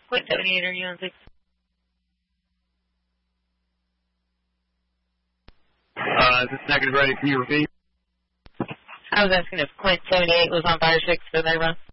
Quint 78, are you on 6? Is this negative ready? Can you repeat? I was asking if Quint 78 was on fire 6 for their run.